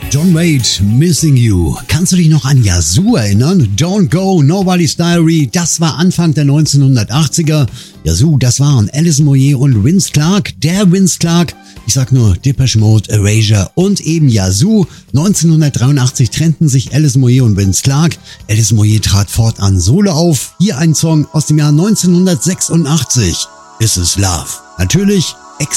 John Wade, Missing You. Kannst du dich noch an Yazoo erinnern? Don't Go, Nobody's Diary, das war Anfang der 1980er. Yazoo, das waren Alison Moyet und Vince Clarke. Der Vince Clarke, ich sag nur Depeche Mode, Erasure und eben Yazoo. 1983 trennten sich Alison Moyet und Vince Clarke. Alison Moyet trat fortan solo auf. Hier ein Song aus dem Jahr 1986. This Is Love. Natürlich